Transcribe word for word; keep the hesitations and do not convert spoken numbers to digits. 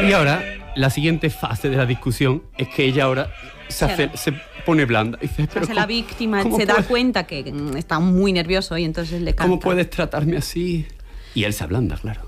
Y ahora, la siguiente fase de la discusión es que ella ahora se, hace, se pone blanda. Y dice, pero se hace la víctima, se da cuenta que está muy nervioso y entonces le canta. ¿Cómo puedes tratarme así? Y él se ablanda, claro.